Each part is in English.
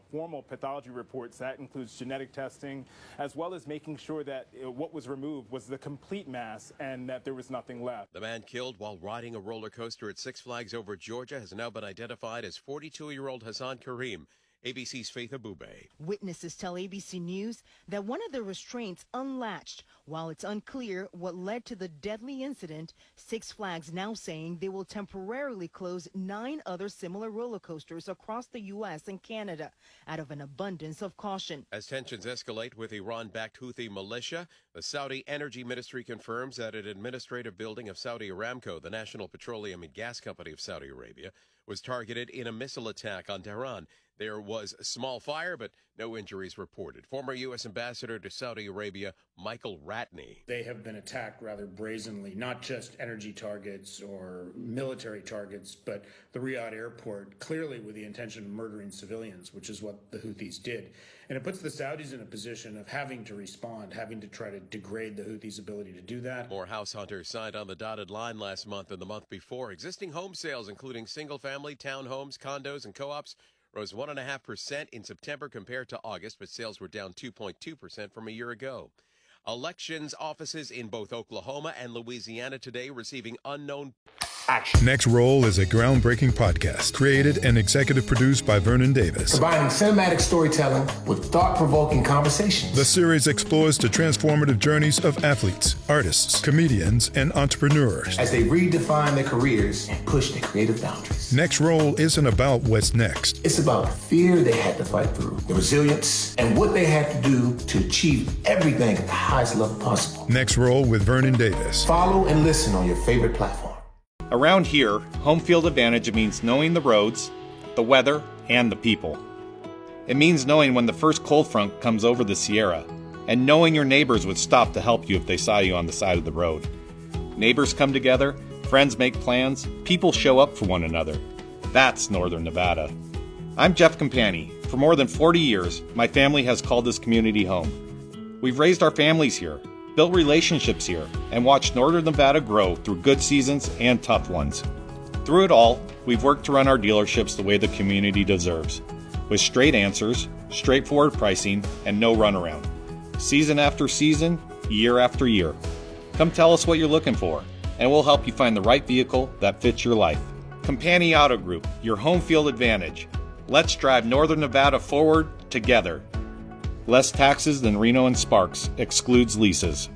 formal pathology reports. That includes genetic testing, as well as making sure that what was removed was the complete mass and that there was nothing left. The man killed while riding a roller coaster at Six Flags Over Georgia has now been identified as 42-year-old Hassan Kareem. ABC's Faith Abube. Witnesses tell ABC News that one of the restraints unlatched. While it's unclear what led to the deadly incident, Six Flags now saying they will temporarily close 9 other similar roller coasters across the U.S. and Canada out of an abundance of caution. As tensions escalate with Iran-backed Houthi militia, the Saudi Energy Ministry confirms that an administrative building of Saudi Aramco, the national petroleum and gas company of Saudi Arabia, was targeted in a missile attack on Tehran. There was a small fire, but no injuries reported. Former U.S. Ambassador to Saudi Arabia, Michael Ratney. They have been attacked rather brazenly, not just energy targets or military targets, but the Riyadh airport, clearly with the intention of murdering civilians, which is what the Houthis did. And it puts the Saudis in a position of having to respond, having to try to degrade the Houthis' ability to do that. More house hunters signed on the dotted line last month and the month before. Existing home sales, including single-family, townhomes, condos, and co-ops, rose 1.5% in September compared to August, but sales were down 2.2% from a year ago. Elections offices in both Oklahoma and Louisiana today receiving unknown action. Next Roll is a groundbreaking podcast created and executive produced by Vernon Davis. Combining cinematic storytelling with thought-provoking conversations. The series explores the transformative journeys of athletes, artists, comedians, and entrepreneurs as they redefine their careers and push their creative boundaries. Next Roll isn't about what's next. It's about the fear they had to fight through, the resilience, and what they had to do to achieve everything at the highest level possible. Next Roll with Vernon Davis. Follow and listen on your favorite platform. Around here, home field advantage means knowing the roads, the weather, and the people. It means knowing when the first cold front comes over the Sierra, and knowing your neighbors would stop to help you if they saw you on the side of the road. Neighbors come together, friends make plans, people show up for one another. That's Northern Nevada. I'm Jeff Campani. For more than 40 years, my family has called this community home. We've raised our families here, built relationships here, and watched Northern Nevada grow through good seasons and tough ones. Through it all, we've worked to run our dealerships the way the community deserves, with straight answers, straightforward pricing, and no runaround. Season after season, year after year. Come tell us what you're looking for, and we'll help you find the right vehicle that fits your life. Campani Auto Group, your home field advantage. Let's drive Northern Nevada forward together. Less taxes than Reno and Sparks, excludes leases.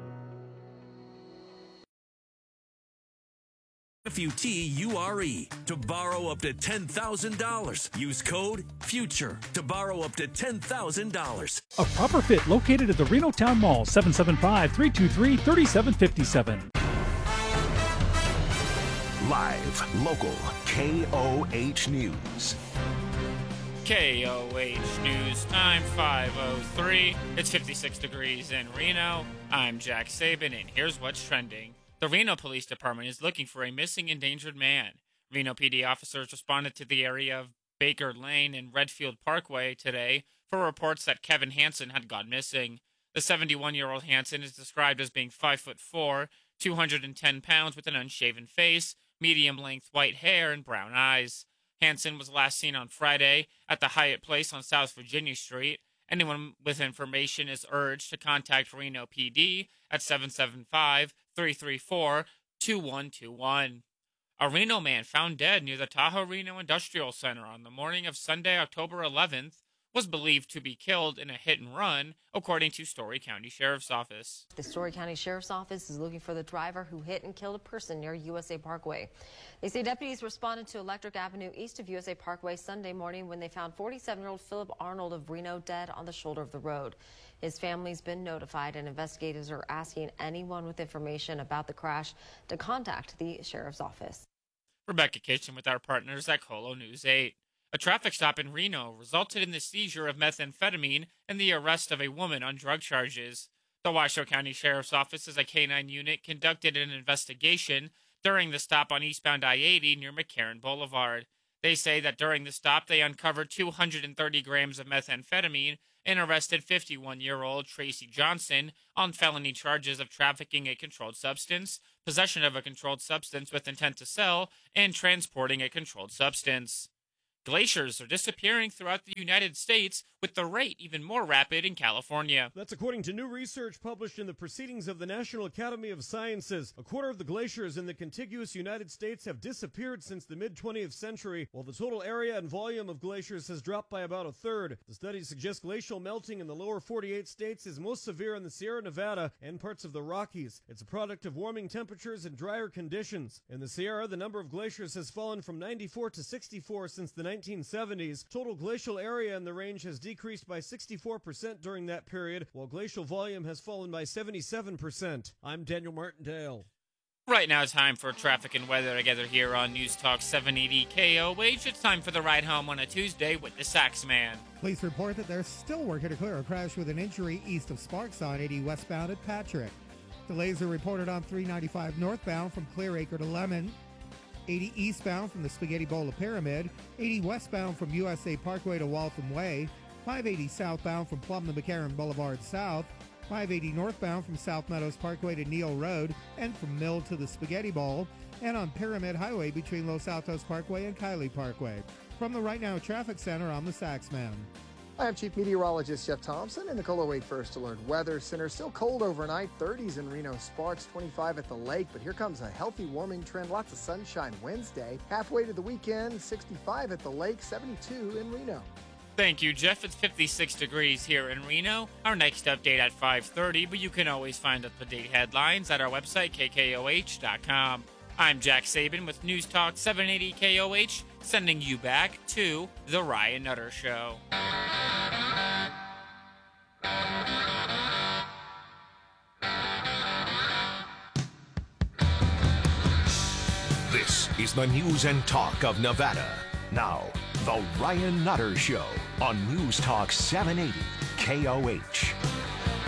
FUTURE to borrow up to $10,000. Use code FUTURE to borrow up to $10,000. A Proper Fit located at the Reno Town Mall, 775-323-3757. Live, local, KOH News. KOH News time 5:03. It's 56 degrees in Reno. I'm Jack Sabin, and here's what's trending. The Reno Police Department is looking for a missing endangered man. Reno PD officers responded to the area of Baker Lane and Redfield Parkway today for reports that Kevin Hansen had gone missing. The 71-year-old Hansen is described as being 5'4", 210 pounds with an unshaven face, medium-length white hair, and brown eyes. Hansen was last seen on Friday at the Hyatt Place on South Virginia Street. Anyone with information is urged to contact Reno PD at 775-334-2121. A Reno man found dead near the Tahoe Reno Industrial Center on the morning of Sunday, October 11th, was believed to be killed in a hit-and-run, according to Story County Sheriff's Office. The Story County Sheriff's Office is looking for the driver who hit and killed a person near USA Parkway. They say deputies responded to Electric Avenue east of USA Parkway Sunday morning when they found 47-year-old Philip Arnold of Reno dead on the shoulder of the road. His family's been notified, and investigators are asking anyone with information about the crash to contact the Sheriff's Office. Rebecca Kitchen with our partners at Colo News 8. A traffic stop in Reno resulted in the seizure of methamphetamine and the arrest of a woman on drug charges. The Washoe County Sheriff's Office as a K-9 unit conducted an investigation during the stop on eastbound I-80 near McCarran Boulevard. They say that during the stop they uncovered 230 grams of methamphetamine and arrested 51-year-old Tracy Johnson on felony charges of trafficking a controlled substance, possession of a controlled substance with intent to sell, and transporting a controlled substance. Glaciers are disappearing throughout the United States, with the rate even more rapid in California. That's according to new research published in the Proceedings of the National Academy of Sciences. A quarter of the glaciers in the contiguous United States have disappeared since the mid-20th century, while the total area and volume of glaciers has dropped by about a third. The study suggests glacial melting in the lower 48 states is most severe in the Sierra Nevada and parts of the Rockies. It's a product of warming temperatures and drier conditions. In the Sierra, the number of glaciers has fallen from 94 to 64 since the 1970s. Total glacial area in the range has decreased by 64% during that period, while glacial volume has fallen by 77%. I'm Daniel Martindale. Right now, time for traffic and weather together here on News Talk 780 KOH. It's time for the ride home on a Tuesday with the Sax Man. Police report that they're still working to clear a crash with an injury east of Sparks on 80 westbound at Patrick. Delays are reported on 395 northbound from Clearacre to Lemon, 80 eastbound from the Spaghetti Bowl to Pyramid, 80 westbound from USA Parkway to Waltham Way, 580 southbound from Plum to McCarran Boulevard South, 580 northbound from South Meadows Parkway to Neal Road and from Mill to the Spaghetti Bowl, and on Pyramid Highway between Los Altos Parkway and Kiley Parkway. From the Right Now Traffic Center, I'm the Sax Man. I'm Chief Meteorologist Jeff Thompson in the KOLO 8 First Alert Weather Center. Still cold overnight, 30s in Reno, Sparks, 25 at the lake, but here comes a healthy warming trend. Lots of sunshine Wednesday. Halfway to the weekend, 65 at the lake, 72 in Reno. Thank you, Jeff. It's 56 degrees here in Reno. Our next update at 5:30, but you can always find up-to-date headlines at our website, KKOH.com. I'm Jack Sabin with News Talk 780 KOH, sending you back to The Ryan Nutter Show. This is the news and talk of Nevada. Now, The Ryan Nutter Show on News Talk 780 KOH.